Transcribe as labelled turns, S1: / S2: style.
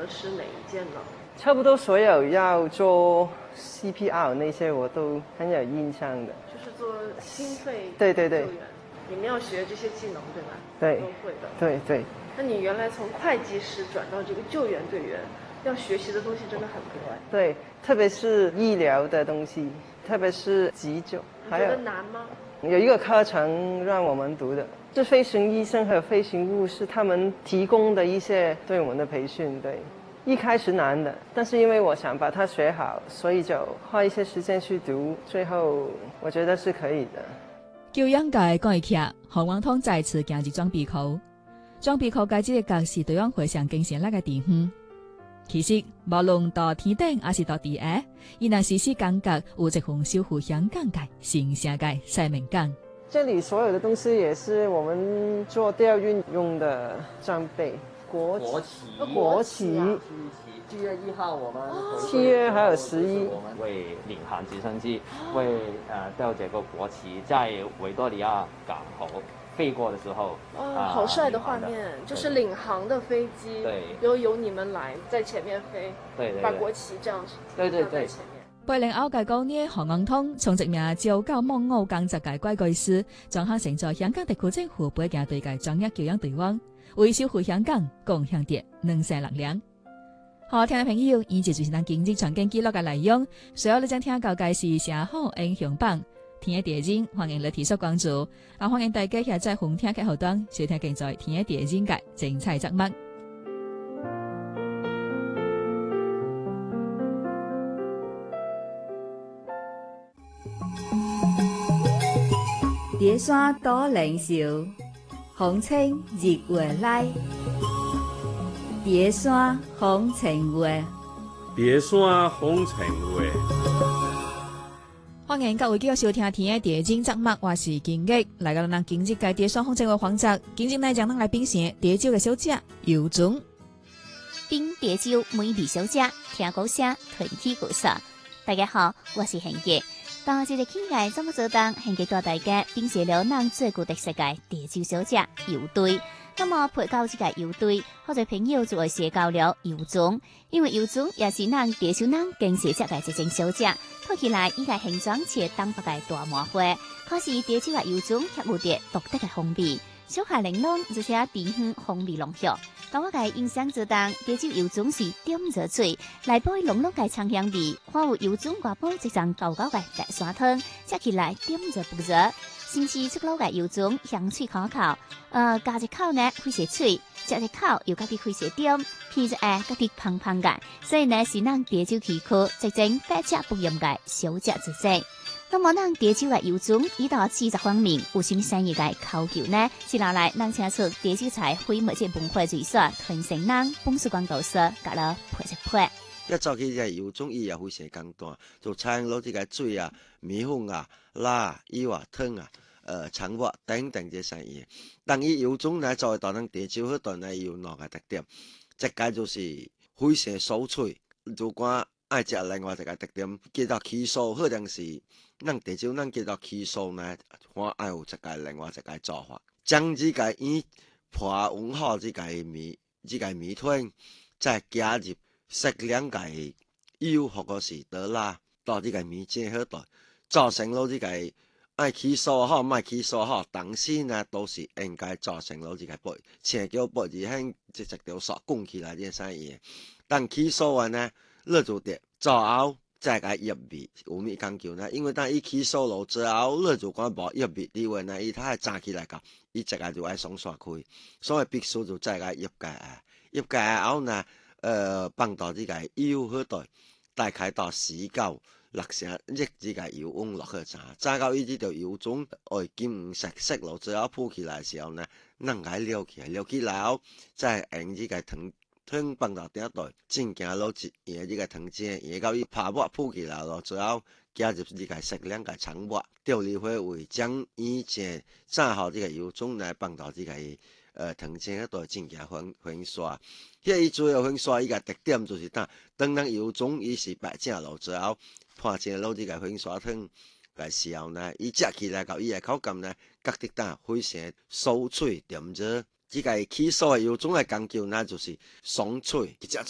S1: 的是哪一件呢？
S2: 差不多所有要做 CPR 那些我都很有印象的。
S1: 就是做心肺
S2: 对
S1: 救援，你们要学这些技能对吧？
S2: 对，
S1: 都会的。
S2: 对对。
S1: 那你原来从会计师转到这个救援队员，要学习的东西真的很多哎。
S2: 对，特别是医疗的东西，特别是急救。
S1: 你觉得难吗？
S2: 有一个课程让我们读的，是飞行医生和飞行护士他们提供的一些对我们的培训。对，一开始难的，但是因为我想把它学好，所以就花一些时间去读，最后我觉得是可以的。
S3: 救援界講起，洪王通再次行入裝備庫。裝備庫嘅這個角色對方回想經常那個地方。其實無論到天頂還是到地下，伊能時時感覺有一份守護香港嘅神聖嘅使命感。
S2: 這裡所有的東西也是我們做釣運用的裝備，國旗。
S4: 7月1號我們
S2: 7月還有11，
S4: 我們為領航直升機為吊這個國旗在維多利亞港口飛過的時候，
S1: 好帥的畫面，就是領航的飛機，
S4: 對，
S1: 由你們來在前面飛，
S4: 對，
S1: 把國旗這樣
S4: 對
S1: 在前面。
S3: 80後嘅嗰年，洪王通從一名招教蒙古工作嘅乖乖師，轉行成咗香港特區政府背景隊嘅專業救援隊員，為守護香港貢獻啲能勢力量。好，聽眾朋友，以上就是咱今日傳經記錄嘅內容。隨後你將聽到嘅是社會英雄榜聽一點鐘，歡迎你提出關注，啊歡迎大家下載紅聽嘅後端收聽現在聽一點鐘嘅精彩節目。
S5: 蝶山多靈秀，風清日月來。蝶山風情月，
S6: 蝶山風情月。
S3: 歡迎各位繼續收聽天嘅地精節目，我是金吉，來到咱今日嘅蝶山風情月環節，今日呢將咱來品嘗蝶酒嘅小姐油種。
S7: 品蝶酒美味小姐，聽故聲團體故事。大家好，我是賢杰。當這個傾偈怎麼做當？賢杰帶大家品嘗了咱最具特色嘅蝶酒小姐油堆。那麼配到這個油堆，好多朋友就會寫到了油種，因為油種也是咱蝶酒咱經寫隻嘅一種小姐，看起來伊個形狀似東北嘅大麻花，可是蝶酒嘅油種卻有啲獨特嘅風味，小下玲瓏，而且甜香風味濃郁。當我嘅印象做當，蝶酒油種是點着嘴，內部濃濃嘅清香味，看有油種外包一張厚厚嘅大山湯，食起來點着不着。甚至出爐嘅油種香脆可口，加一口呢非常脆，食一口又加啲非常甜，片一下加啲香香嘅，所以呢是咱蝶酒區區一種百吃不厭嘅小食之一。那麼咱蝶酒嘅油種，依到40方面有什麼新意嘅考究呢？接下來咱請出蝶酒菜會物節文化最帥團成人本事廣告師，甲了配一配。
S8: 一做起個油種，伊也非常簡單，就採攞啲個水啊、米粉啊、辣、油啊、湯啊、腸末等等這些嘢。但伊油種呢，就係當咱蝶酒嗰段呢有兩個特點，一個就是非常酥脆。如果愛食另外一個特點，叫做起酥，可能是咱蝶酒咱叫做起酥呢，我愛有一個另外一個做法，將這個鹽破穩好這個米團，再加入適量嘅油或者是得辣到這個米煎嗰度，造成咗這個愛起酥好，唔愛起酥好，當時呢都是應該造成咗這個杯，青椒杯而向一條索拱起來啲生意。但起酥完呢，熱住啲做後再個入味，有咩講究呢？因為當伊起酥咗之後，熱住講無入味啲話呢，伊太炸起來個，伊這個就愛鬆散開，所以必須就再個入入後呢。放到這個油嗰度，大概到4到6成，熱這個油溫落去炸到伊呢條油種愛金色色落之後鋪起來嘅時候呢，咱愛撩起來後，再用這個湯放到頂度，正經落一這個湯煎，然後伊拍沫鋪起來落之後，加入這個適量嘅腸沫，調理回味，將以前炸好這個油種來放到這個湯煎嗰度正經粉刷。迄伊主要粉刷伊個特點就是當咱油種伊是白正落之後，判正落這個粉刷湯嘅時候呢，伊食起來到伊個口感呢，覺得當非常酥脆甜咗。這個起酥嘅油種嘅講究呢，就是爽脆，一隻